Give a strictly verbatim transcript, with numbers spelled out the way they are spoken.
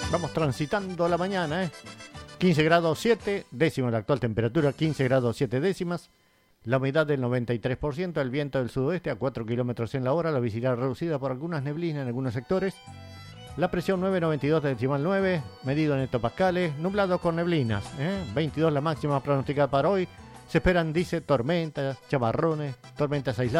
Vamos transitando la mañana, ¿eh? quince grados siete décimas la actual temperatura, quince grados siete décimas. La humedad del noventa y tres por ciento, el viento del sudoeste a cuatro kilómetros en la hora, la visibilidad reducida por algunas neblinas en algunos sectores. La presión nueve coma noventa y dos decimal nueve, medido en hectopascales, nublado con neblinas, ¿eh? veintidós la máxima pronosticada para hoy. Se esperan, dice, tormentas, chamarrones, tormentas aisladas.